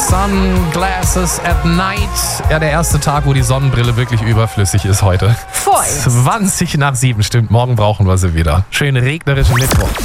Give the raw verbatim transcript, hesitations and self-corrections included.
Sunglasses at Night. Ja, der erste Tag, wo die Sonnenbrille wirklich überflüssig ist heute. Voll. zwanzig nach sieben, stimmt. Morgen brauchen wir sie wieder. Schönen regnerischen Mittwoch.